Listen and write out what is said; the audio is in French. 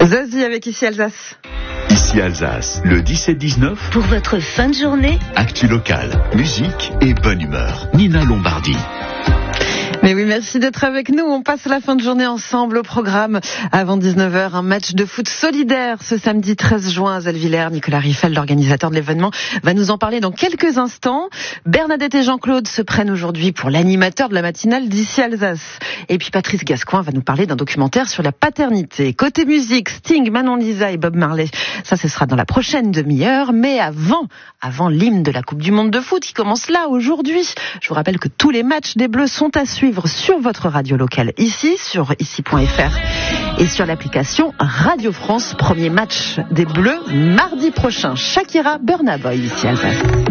Zazie avec Ici Alsace. Ici Alsace, le 17-19. Pour votre fin de journée, Actu locale, musique et bonne humeur. Nina Lombardi. Mais oui, merci d'être avec nous. On passe la fin de journée ensemble au programme. Avant 19h, un match de foot solidaire ce samedi 13 juin à Zellwiller. Nicolas Riffel, l'organisateur de l'événement, va nous en parler dans quelques instants. Bernadette et Jean-Claude se prennent aujourd'hui pour l'animateur de la matinale d'Ici Alsace. Et puis Patrice Gascoin va nous parler d'un documentaire sur la paternité. Côté musique, Sting, Manon Lisa et Bob Marley. Ça, ce sera dans la prochaine demi-heure. Mais avant l'hymne de la Coupe du Monde de foot qui commence là, aujourd'hui. Je vous rappelle que tous les matchs des Bleus sont à suivre sur votre radio locale ici, sur ici.fr et sur l'application Radio France. Premier match des Bleus mardi prochain. Shakira, Burna Boy, Ici Alsace.